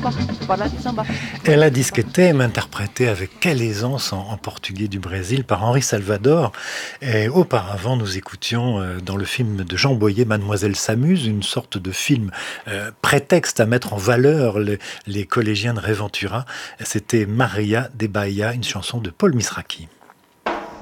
Ela Diz Que T'Aime, interprétée avec quelle aisance en portugais du Brésil par Henri Salvador. Et auparavant, nous écoutions dans le film de Jean Boyer, Mademoiselle s'amuse, une sorte de film prétexte à mettre en valeur les collégiens de Réventura. C'était Maria de Bahia, une chanson de Paul Misraki.